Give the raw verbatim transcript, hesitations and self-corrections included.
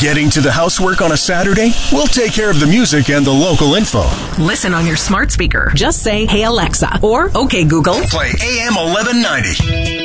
Getting to the housework on a Saturday? We'll take care of the music and the local info. Listen on your smart speaker. Just say, "Hey Alexa," or "Okay Google." Play A M eleven ninety.